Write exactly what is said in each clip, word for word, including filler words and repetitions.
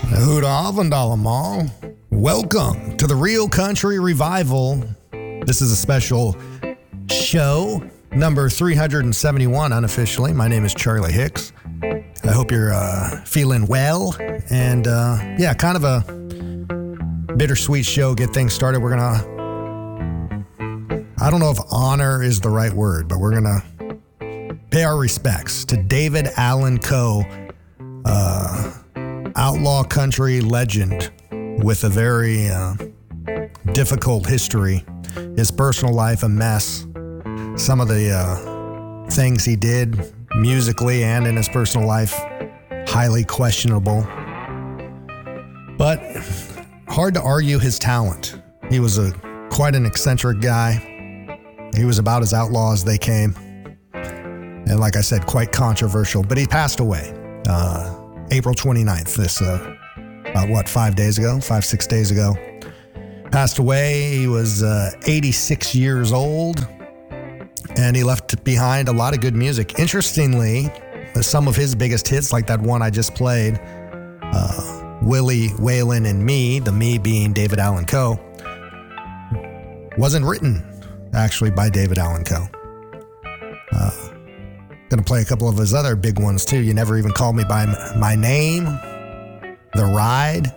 Good avond allemaal. Welcome to the Real Country Revival. This is a special show, number three hundred seventy-one unofficially. My name is Charlie Hicks. I hope you're uh, feeling well. And uh, yeah, kind of a bittersweet show. Get things started. We're going to, I don't know if honor is the right word, but we're going to pay our respects to David Allan Coe, uh, outlaw country legend with a very uh, difficult history. His personal life a mess. Some of the uh, things he did musically and in his personal life highly questionable. But hard to argue his talent. He was a quite an eccentric guy. He was about as outlaw as they came. And like I said, quite controversial. But he passed away uh, April twenty-ninth, this, uh, about what, five days ago? Five, six days ago. Passed away. He was uh, eighty-six years old. And he left behind a lot of good music. Interestingly, some of his biggest hits, like that one I just played, uh, Willie, Waylon, and Me, the Me being David Allan Coe, wasn't written, actually, by David Allan Coe. Uh, gonna play a couple of his other big ones, too. You Never Even Called Me By My Name, The Ride.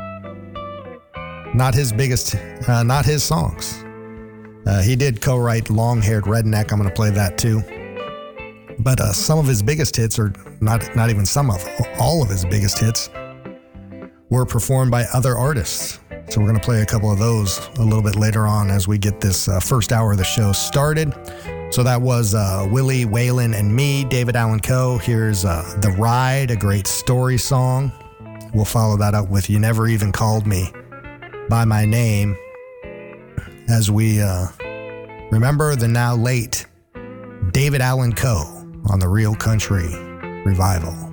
Not his biggest, uh, not his songs. Uh, he did co-write Long-Haired Redneck. I'm going to play that too. But uh, some of his biggest hits, or not not even some of, all of his biggest hits, were performed by other artists. So we're going to play a couple of those a little bit later on as we get this uh, first hour of the show started. So that was uh, Willie, Waylon, and Me, David Allan Coe. Here's uh, The Ride, a great story song. We'll follow that up with You Never Even Called Me By My Name, as we uh, remember the now late David Allan Coe on the Real Country Revival.